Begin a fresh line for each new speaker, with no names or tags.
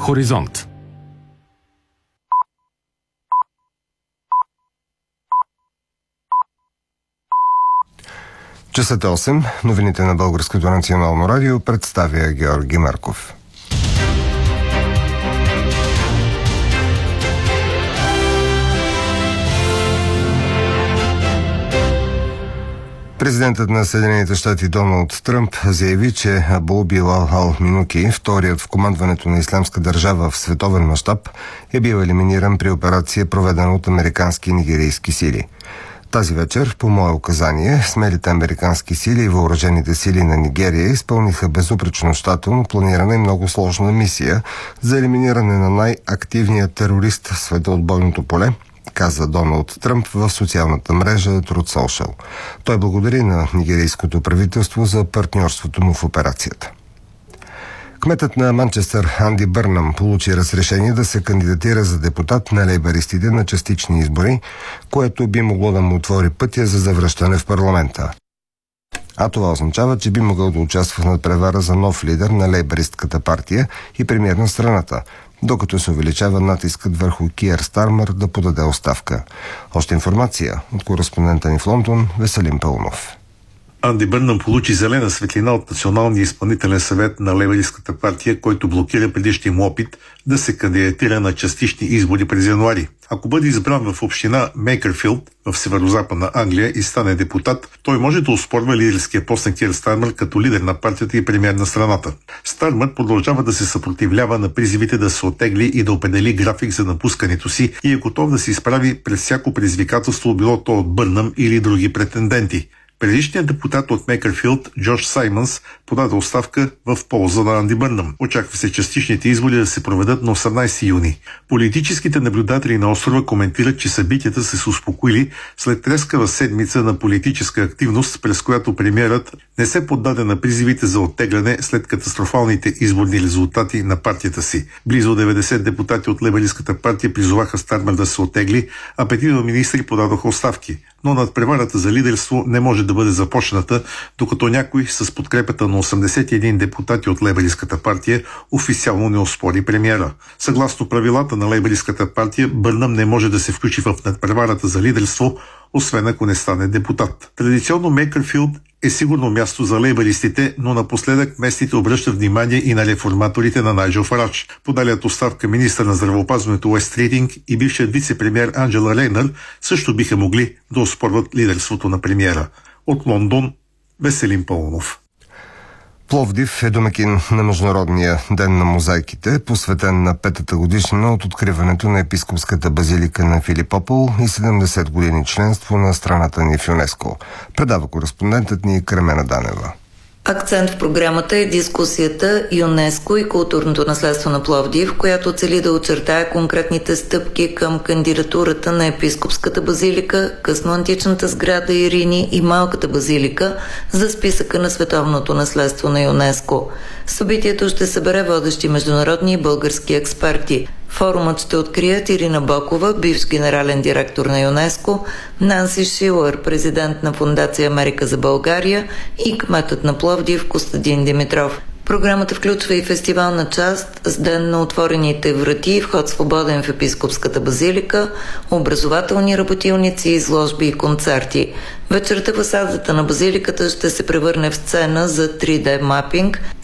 Хоризонт.
Часът е 8. Новините на Българското национално радио представя Георги Марков. Президентът на Съединените щати Доналд Тръмп заяви, че Абу Билал ал-Минуки, вторият в командването на Ислямска държава в световен мащаб, е бил елиминиран при операция, проведена от американски и нигерийски сили. Тази вечер, по мое указание, смелите американски сили и въоръжените сили на Нигерия изпълниха безупречно щателно планирана и много сложна мисия за елиминиране на най-активния терорист в света от бойното поле, каза Доналд Тръмп в социалната мрежа Truth Social. Той благодари на нигерийското правителство за партньорството му в операцията. Кметът на Манчестър Анди Бърнам получи разрешение да се кандидатира за депутат на лейбаристите на частични избори, което би могло да му отвори пътя за завръщане в парламента. А това означава, че би могъл да участва в надпревара за нов лидер на лейбаристката партия и премиер на страната, докато се увеличава натискът върху Киер Стармър да подаде оставка. Още информация от кореспондента ни в Лондон Веселин Пълнов.
Анди Бърнам получи зелена светлина от Националния изпълнителен съвет на лейбаристската партия, който блокира предишния му опит да се кандидатира на частични избори през януари. Ако бъде избран в община Мейкърфилд в северо-западна Англия и стане депутат, той може да оспорва лидерския пост на Киер Стармър като лидер на партията и премиер на страната. Стармър продължава да се съпротивлява на призивите да се оттегли и да определи график за напускането си и е готов да се изправи през всяко предизвикателство, било то от Бърнам или други претенденти. Предишният депутат от Мейкърфилд, Джош Саймънс, подаде оставка в полза на Анди Бърнам. Очаква се частичните избори да се проведат на 18 юни. Политическите наблюдатели на острова коментират, че събитията са се успокоили след трескава седмица на политическа активност, през която премиерът не се поддаде на призивите за оттегляне след катастрофалните изборни резултати на партията си. Близо 90 депутати от лейбаристската партия призоваха Стармър да се оттегли, а 5 министри подадоха оставки. Но надпреварата за лидерство не може да бъде започната, докато някой с подкрепата на 81 депутати от лейбаристската партия официално не оспори премиера. Съгласно правилата на лейбаристската партия, Бърнам не може да се включи в надпреварата за лидерство, освен ако не стане депутат. Традиционно Мейкърфилд е сигурно място за лейбаристите, но напоследък местните обръщат внимание и на реформаторите на Найджел Фарадж. Подалият оставка министър на здравеопазването Уест Рийдинг и бившият вице-премиер Анджела Рейнър също биха могли да оспорват лидерството на премиера. От Лондон, Веселин Пълнов.
Пловдив е домакин на Международния ден на мозайките, посветен на 5-та годишнина от откриването на епископската базилика на Филипопол и 70 години членство на страната ни в ЮНЕСКО. Предава кореспондентът ни Кремена Данева.
Акцент в програмата е дискусията ЮНЕСКО и културното наследство на Пловдив, която цели да очертае конкретните стъпки към кандидатурата на епископската базилика, късноантичната сграда Ирини и малката базилика за списъка на световното наследство на ЮНЕСКО. Събитието ще събере водещи международни и български експерти. Форумът ще открият Ирина Бокова, бивш генерален директор на ЮНЕСКО, Нанси Шилър, президент на Фондация Америка за България и кметът на Пловдив Костадин Димитров. Програмата включва и фестивална част с Ден на отворените врати, вход свободен в епископската базилика, образователни работилници, изложби и концерти. Вечерта фасадата на базиликата ще се превърне в сцена за 3D мапинг